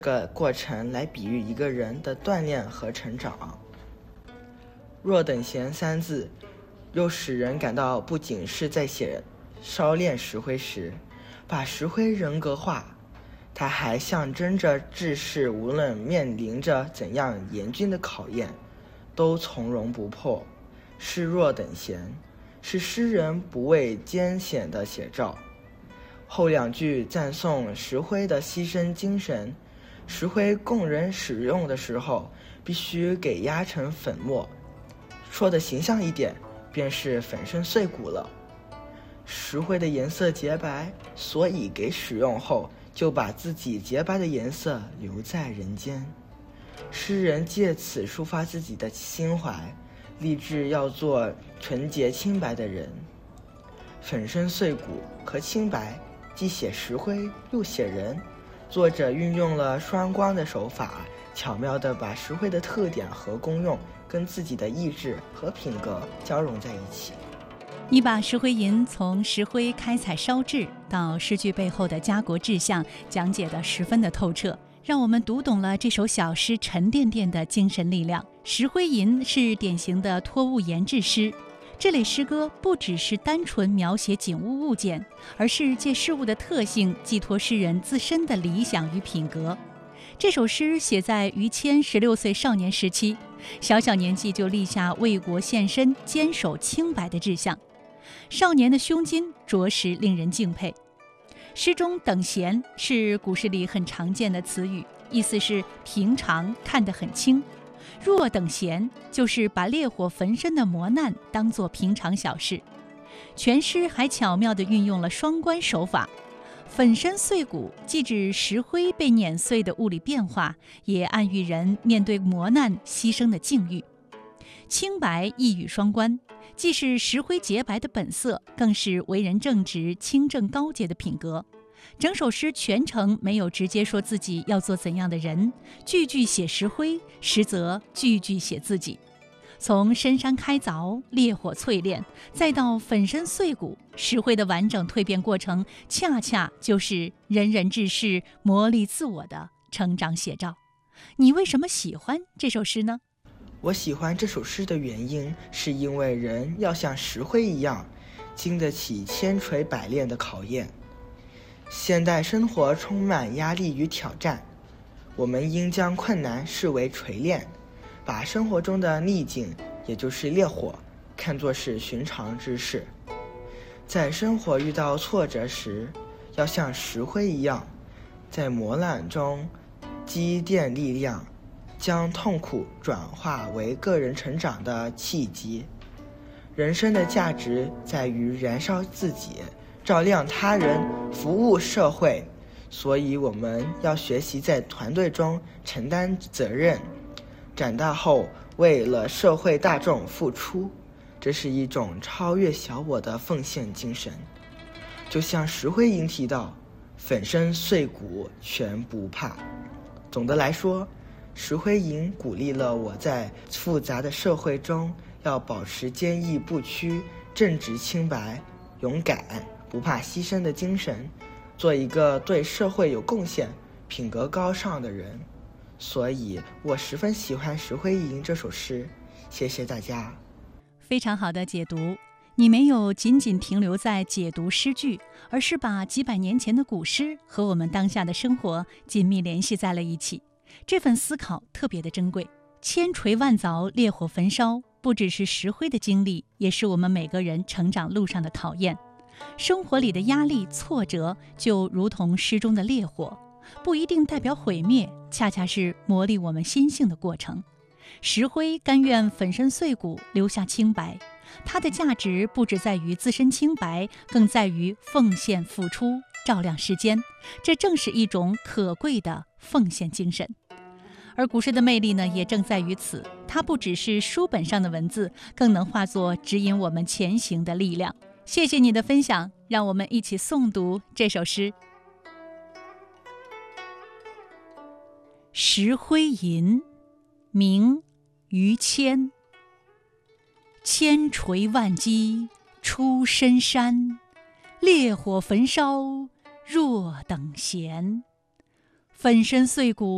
个过程来比喻一个人的锻炼和成长。若等闲三字又使人感到不仅是在写烧炼石灰时把石灰人格化，它还象征着志士无论面临着怎样严峻的考验都从容不迫，是若等闲，是诗人不畏艰险的写照。后两句赞颂石灰的牺牲精神，石灰供人使用的时候必须给压成粉末，说的形象一点便是粉身碎骨了。石灰的颜色洁白，所以给使用后就把自己洁白的颜色留在人间。诗人借此抒发自己的心怀，立志要做纯洁清白的人。粉身碎骨和清白既写石灰又写人，作者运用了双关的手法，巧妙地把石灰的特点和功用跟自己的意志和品格交融在一起。 你把石灰吟从石灰开采烧制到诗句背后的家国志向讲解得十分的透彻，让我们读懂了这首小诗沉甸甸的精神力量。石灰吟是典型的托物言志诗，这类诗歌不只是单纯描写景物物件，而是借事物的特性寄托诗人自身的理想与品格。这首诗写在于谦16岁少年时期，小小年纪就立下为国献身、坚守清白的志向，少年的胸襟着实令人敬佩。诗中等闲是古诗里很常见的词语，意思是平常，看得很轻。若等闲就是把烈火焚身的磨难当作平常小事。全诗还巧妙地运用了双关手法，粉身碎骨既指石灰被碾碎的物理变化，也暗喻人面对磨难牺牲的境遇。清白一语双关，既是石灰洁白的本色，更是为人正直、清正高洁的品格。整首诗全程没有直接说自己要做怎样的人，句句写石灰，实则句句写自己。从深山开凿、烈火淬炼，再到粉身碎骨，石灰的完整蜕变过程，恰恰就是仁人志士磨砺自我的成长写照。你为什么喜欢这首诗呢？ 我喜欢这首诗的原因，是因为人要像石灰一样，经得起千锤百炼的考验。现代生活充满压力与挑战，我们应将困难视为锤炼，把生活中的逆境，也就是烈火，看作是寻常之事。在生活遇到挫折时，要像石灰一样，在磨难中积淀力量，将痛苦转化为个人成长的契机。人生的价值在于燃烧自己，照亮他人，服务社会，所以我们要学习在团队中承担责任，长大后为了社会大众付出，这是一种超越小我的奉献精神。就像石灰吟提到，粉身碎骨全不怕。总的来说，石灰吟鼓励了我在复杂的社会中要保持坚毅不屈、正直清白、勇敢不怕牺牲的精神，做一个对社会有贡献、品格高尚的人。所以我十分喜欢《石灰吟》这首诗。谢谢大家。 非常好的解读，你没有仅仅停留在解读诗句，而是把几百年前的古诗和我们当下的生活紧密联系在了一起。这份思考特别的珍贵。千锤万凿，烈火焚烧，不只是石灰的经历，也是我们每个人成长路上的考验。生活里的压力、挫折，就如同诗中的烈火，不一定代表毁灭，恰恰是磨砺我们心性的过程。石灰甘愿粉身碎骨，留下清白，它的价值不只在于自身清白，更在于奉献付出，照亮世间。这正是一种可贵的奉献精神。而古诗的魅力呢，也正在于此，它不只是书本上的文字，更能化作指引我们前行的力量。谢谢你的分享，让我们一起诵读这首诗。石灰吟，明，于谦。千锤万击出深山，烈火焚烧若等闲。粉身碎骨